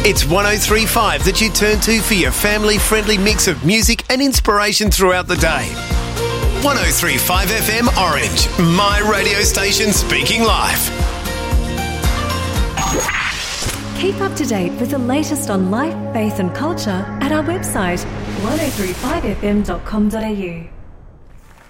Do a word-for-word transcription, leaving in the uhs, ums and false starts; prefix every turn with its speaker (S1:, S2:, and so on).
S1: It's one oh three point five that you turn to for your family-friendly mix of music and inspiration throughout the day. one oh three point five F M Orange, my radio station speaking live.
S2: Keep up to date with the latest on life, faith and culture at our website one oh three five f m dot com dot a u.